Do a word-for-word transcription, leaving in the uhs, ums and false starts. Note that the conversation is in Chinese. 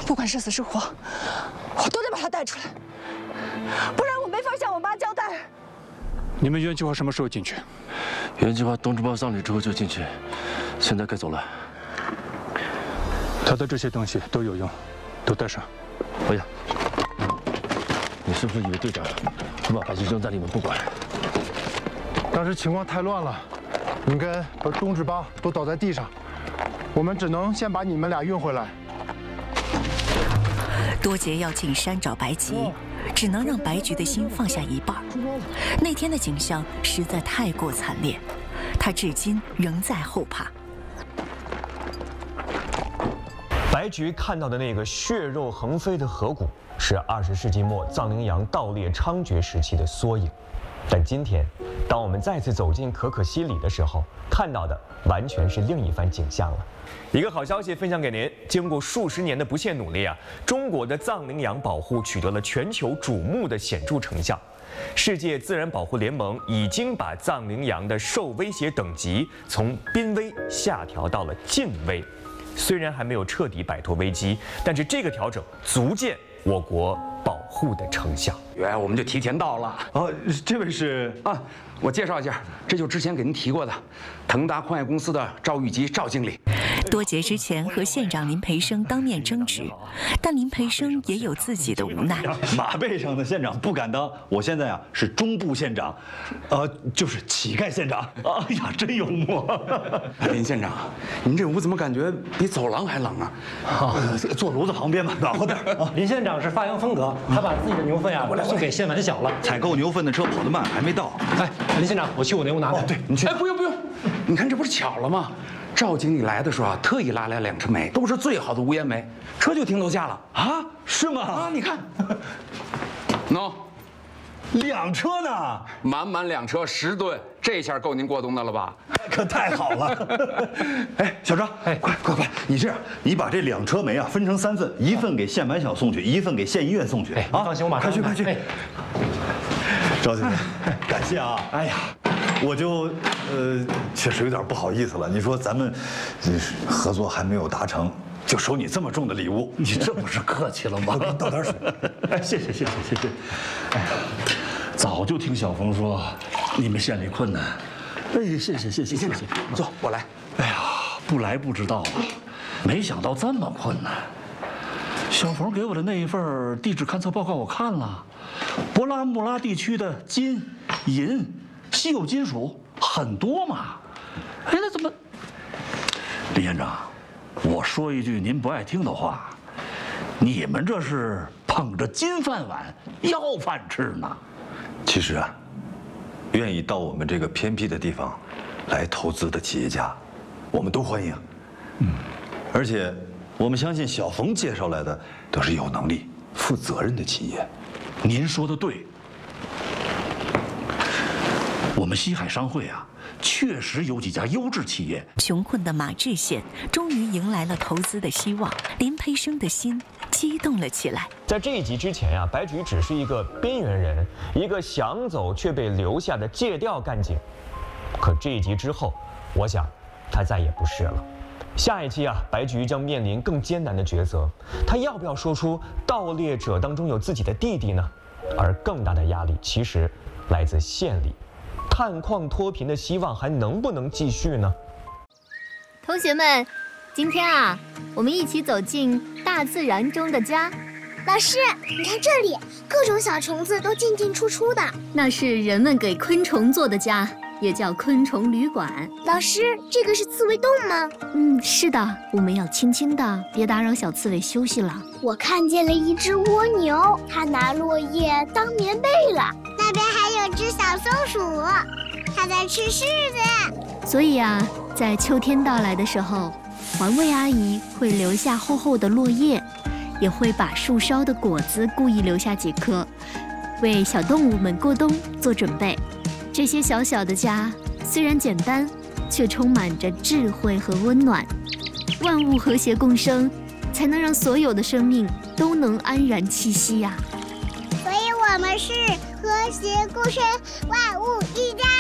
不管是死是活，我都得把他带出来，不然我没法向我妈交代。 你们原计划什么时候进去？ 原计划董志邦葬礼之后就进去，现在该走了。 他的这些东西都有用，都带上。 哎呀，你是不是以为队长会把白菊扔在里面不管？ 当时情况太乱了，应该把董志邦都倒在地上，我们只能先把你们俩运回来。 多杰要进山找白吉，只能让白菊的心放下一半。那天的景象实在太过惨烈，他至今仍在后怕。 白菊看到的那个血肉横飞的河谷，是二十世纪末藏羚羊盗猎猖獗时期的缩影。但今天，当我们再次走进可可西里的时候，看到的完全是另一番景象了。一个好消息分享给您：经过数十年的不懈努力啊，中国的藏羚羊保护取得了全球瞩目的显著成效。世界自然保护联盟已经把藏羚羊的受威胁等级从濒危下调到了近危。虽然还没有彻底摆脱危机，但是这个调整足见我国保护的成效。 原来我们就提前到了。 哦，这位是啊，我介绍一下，这就之前给您提过的腾达矿业公司的赵玉吉赵经理。 多杰之前和县长林培生当面争执，但林培生也有自己的无奈。 马背上的县长不敢当，我现在啊是中部县长，呃，就是乞丐县长。哎呀，真幽默！ 林县长，您这屋怎么感觉比走廊还冷啊？ 啊，坐炉子旁边吧，暖和点啊。 林县长是发扬风格，他把自己的牛粪啊送给县文小了。 采购牛粪的车跑得慢，还没到。 哎，林县长，我去我那屋拿去。 对，你去。 哎，不用不用，你看这不是巧了吗？赵经理来的时候啊，特意拉来两车煤，都是最好的无烟煤，车就停楼下了啊？是吗？ 啊，你看，喏， 两车呢， 满满两车十吨，这下够您过冬的了吧？ 可太好了！哎，小张，哎，快快快，你这样，你把这两车煤啊分成三份，一份给县完小送去，一份给县医院送去。 哎，啊，放心，我马上快去快去。赵经理，感谢啊！哎呀。我就呃，确实有点不好意思了。你说咱们合作还没有达成，就收你这么重的礼物， 你这不是客气了吗？ 我给你倒点水。 哎，谢谢谢谢谢谢。哎呀，早就听小冯说你们县里困难。哎，谢谢谢谢谢谢。 你坐，我来。 哎呀，不来不知道啊，没想到这么困难。小冯给我的那一份地质勘测报告我看了，博拉木拉地区的金、银。稀有金属很多嘛，哎，那怎么？林县长，我说一句您不爱听的话，你们这是捧着金饭碗要饭吃呢。 其实啊，愿意到我们这个偏僻的地方来投资的企业家，我们都欢迎。嗯，而且我们相信小冯介绍来的都是有能力、负责任的企业。 您说的对。我们西海商会啊，确实有几家优质企业。 穷困的马志县终于迎来了投资的希望，林培生的心激动了起来。 在这一集之前呀、啊，白菊只是一个边缘人，一个想走却被留下的借调干警。可这一集之后，我想他再也不是了。下一期啊，白菊将面临更艰难的抉择，他要不要说出盗猎者当中有自己的弟弟呢？而更大的压力其实来自县里。探矿脱贫的希望还能不能继续呢？ 同学们，今天啊，我们一起走进大自然中的家。 老师，你看这里，各种小虫子都进进出出的。 那是人们给昆虫做的家，也叫昆虫旅馆。 老师，这个是刺猬洞吗？ 嗯，是的，我们要轻轻的，别打扰小刺猬休息了。 我看见了一只蜗牛，它拿落叶当棉被了。那边还有只小松鼠，它在吃柿子。 所以啊，在秋天到来的时候，环卫阿姨会留下厚厚的落叶，也会把树梢的果子故意留下几颗，为小动物们过冬做准备。这些小小的家虽然简单，却充满着智慧和温暖。万物和谐共生，才能让所有的生命都能安然栖息呀、 啊。所以我们是和谐共生，万物一家。